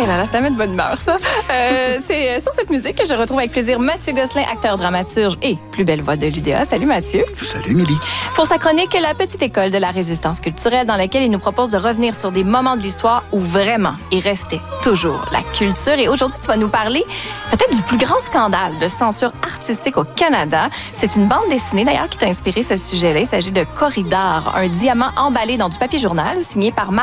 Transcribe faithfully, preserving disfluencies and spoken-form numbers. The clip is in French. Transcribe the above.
Eh là là, ça met de bonne humeur, ça. Euh, c'est sur cette musique que je retrouve avec plaisir Mathieu Gosselin, acteur dramaturge et plus belle voix de l'U D A. Salut Mathieu. Salut Émilie. Pour sa chronique La petite école de la résistance culturelle, dans laquelle il nous propose de revenir sur des moments de l'histoire où vraiment il restait toujours la culture. Et aujourd'hui, tu vas nous parler peut-être du plus grand scandale de censure artistique au Canada. C'est une bande dessinée d'ailleurs qui t'a inspiré ce sujet-là. Il s'agit de Corridor, un diamant emballé dans du papier journal signé par Marc